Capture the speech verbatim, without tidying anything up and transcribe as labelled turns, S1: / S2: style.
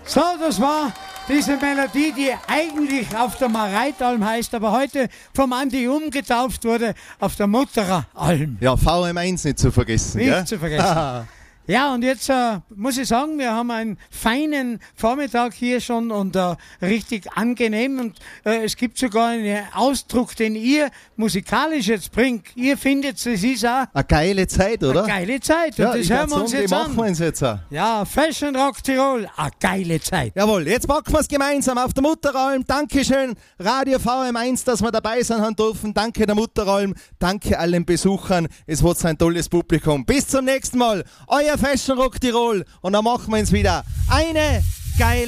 S1: So, das war diese Melodie, die eigentlich auf der Mareitalm heißt, aber heute vom Andi umgetauft wurde auf der Mutterer Alm.
S2: Ja, V M eins nicht zu vergessen.
S1: Nicht
S2: gell?
S1: zu vergessen. Ja, und jetzt äh, muss ich sagen, wir haben einen feinen Vormittag hier schon und äh, richtig angenehm. Und äh, es gibt sogar einen Ausdruck, den ihr musikalisch jetzt bringt. Ihr findet, es ist auch
S2: eine geile Zeit, oder?
S1: eine geile Zeit. Und
S2: Ja,
S1: das
S2: ich
S1: hören wir
S2: würd
S1: uns
S2: sagen,
S1: jetzt
S2: die
S1: an.
S2: machen wir uns jetzt auch.
S1: Ja, Fashion Rock Tirol, eine geile Zeit.
S2: Jawohl, jetzt packen wir es gemeinsam auf der Mutteralm. Dankeschön, Radio V M eins, dass wir dabei sein haben dürfen. Danke der Mutteralm, danke allen Besuchern. Es wird ein tolles Publikum. Bis zum nächsten Mal, euer Fashion Rock Tirol. Und dann machen wir uns wieder eine geile